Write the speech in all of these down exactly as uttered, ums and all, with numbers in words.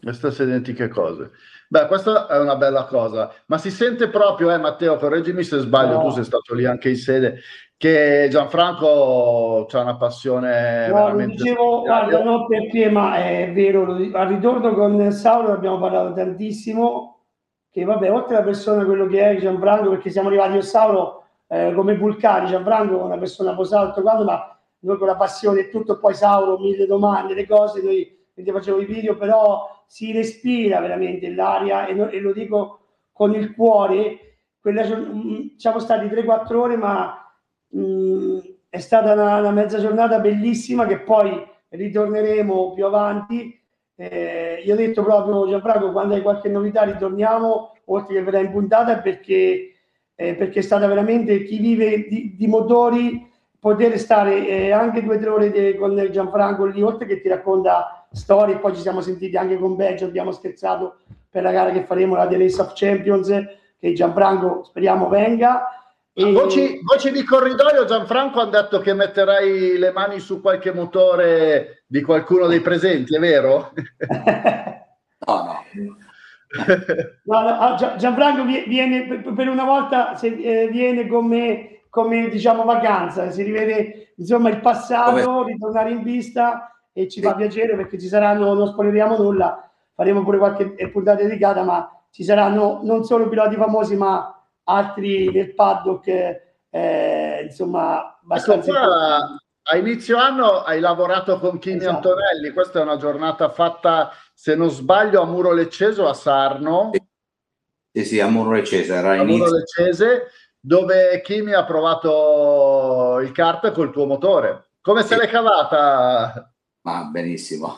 le stesse identiche cose. Beh, questa è una bella cosa, ma si sente proprio, eh, Matteo, correggimi se sbaglio, No. tu sei stato lì anche in sede, che Gianfranco c'ha una passione No, lo veramente dicevo, speciale. guarda, no perché, ma è vero, lo di- al ritorno con Saulo abbiamo parlato tantissimo, che vabbè, oltre alla persona quello che è Gianfranco, perché siamo arrivati a Saulo eh, come vulcani, Gianfranco è una persona posata tutto quanto, ma noi con la passione e tutto, poi Saulo, mille domande, le cose, noi quindi facevo i video, però si respira veramente l'aria e, no- e lo dico con il cuore, quella, gior- mh, siamo stati tre quattro ore, ma mh, è stata una, una mezza giornata bellissima che poi ritorneremo più avanti. Eh, io ho detto proprio Gianfranco, quando hai qualche novità ritorniamo, oltre che verrà in puntata, perché, eh, perché è stata veramente chi vive di, di motori, poter stare eh, anche due o tre ore de, con Gianfranco lì, oltre che ti racconta storie, poi ci siamo sentiti anche con Belgio, abbiamo scherzato per la gara che faremo, la The Race of Champions, che Gianfranco speriamo venga. Ah, voci, E, voci di corridoio, Gianfranco ha detto che metterai le mani su qualche motore di qualcuno dei presenti, è vero? No, no. No, no, Gianfranco viene per una volta, se, eh, viene come, come diciamo vacanza, si rivede insomma il passato, come... ritornare in vista e ci sì. fa piacere perché ci saranno, non spoileriamo nulla, faremo pure qualche puntata dedicata, ma ci saranno non solo piloti famosi ma altri nel paddock, eh, insomma abbastanza ecco qua, a inizio anno hai lavorato con Kimi esatto. Antonelli, questa è una giornata fatta, se non sbaglio, a Muro Leccese o a Sarno? Sì, sì, a Muro Leccese, era a Muro Leccese, dove Kimi ha provato il kart col tuo motore. Come sì. se l'è cavata? Ma benissimo.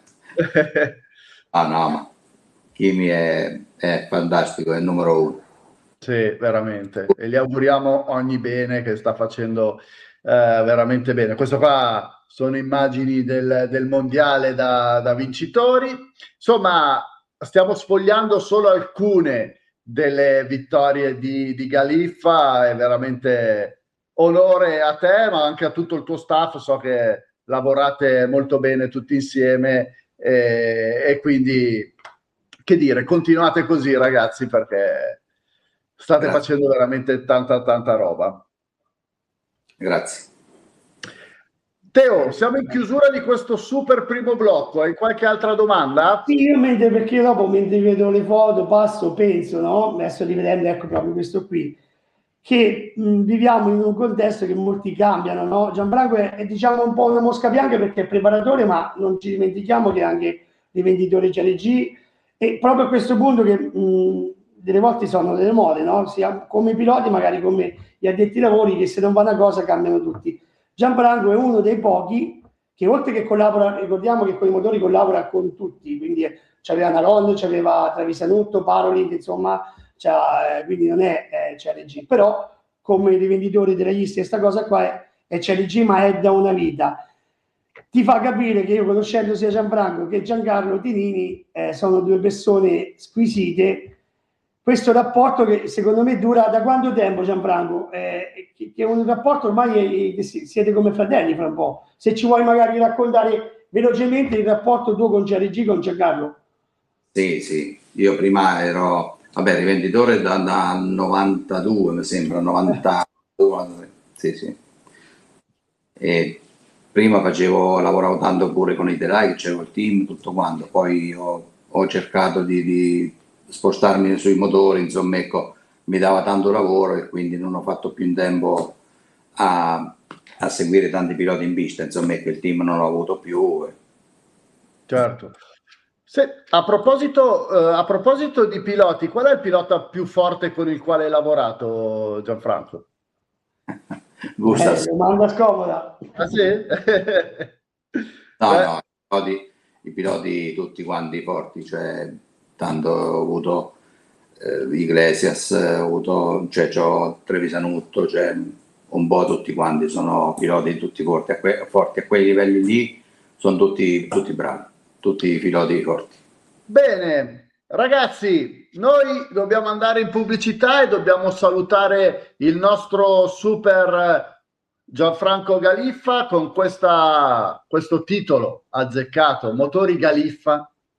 Ah no, ma Kimi è, è fantastico, è il numero uno. Sì, veramente. E gli auguriamo ogni bene, che sta facendo eh, veramente bene. Questo qua sono immagini del, del mondiale da, da vincitori. Insomma, stiamo sfogliando solo alcune delle vittorie di, di Galiffa. È veramente onore a te, ma anche a tutto il tuo staff. So che lavorate molto bene tutti insieme e, e quindi, che dire, continuate così, ragazzi, perché state Grazie. facendo veramente tanta tanta roba. Grazie. Teo, siamo in chiusura di questo super primo blocco. Hai qualche altra domanda? Sì, io mentre, perché io dopo mentre vedo le foto passo, penso, no? Adesso rivedendo, ecco proprio questo qui, che mh, viviamo in un contesto che molti cambiano, no? Gianfranco è, è diciamo un po' una mosca bianca perché è preparatore, ma non ci dimentichiamo che è anche rivenditore G R G, e proprio a questo punto che mh, delle volte sono delle mode, no? Sia come i piloti, magari come gli addetti ai lavori, che se non va una cosa cambiano tutti. Gianfranco è uno dei pochi che oltre che collabora, ricordiamo che con i motori collabora con tutti, quindi c'aveva Naron, c'aveva Travisanutto, Parolin, insomma, eh, quindi non è eh, C R G, però come rivenditori della Issi questa cosa qua è, è C R G, ma è da una vita. Ti fa capire che io, conoscendo sia Gianfranco che Giancarlo Tinini, eh, sono due persone squisite. Questo rapporto che secondo me dura da quanto tempo, Gianfranco? Eh, che, che è un rapporto ormai è, che siete come fratelli fra un po'. Se ci vuoi magari raccontare velocemente il rapporto tuo con C R G, con Giancarlo. Sì, sì, io prima ero, vabbè, rivenditore da, da novantadue, mi sembra, novantadue, sì, sì. E prima facevo, lavoravo tanto pure con i telai, che c'era il team, tutto quanto, poi ho, ho cercato di, di spostarmi sui motori, insomma, ecco, mi dava tanto lavoro e quindi non ho fatto più in tempo a, a seguire tanti piloti in pista, insomma, ecco, il team non l'ho avuto più. Certo. Se, a, proposito, eh, a proposito di piloti, qual è il pilota più forte con il quale hai lavorato, Gianfranco? Gusta, eh, domanda scomoda. Ah, sì? No, Beh. no, i piloti, i piloti tutti quanti forti, cioè tanto ho avuto eh, Iglesias, ho avuto, cioè c'ho Trevisanutto, cioè un po' tutti quanti, sono piloti tutti forti, a, que forti a quei livelli lì sono tutti, tutti bravi, tutti i piloti forti. Bene, ragazzi, noi dobbiamo andare in pubblicità e dobbiamo salutare il nostro super Gianfranco Galiffa con questa, questo titolo azzeccato, Motori Galiffa,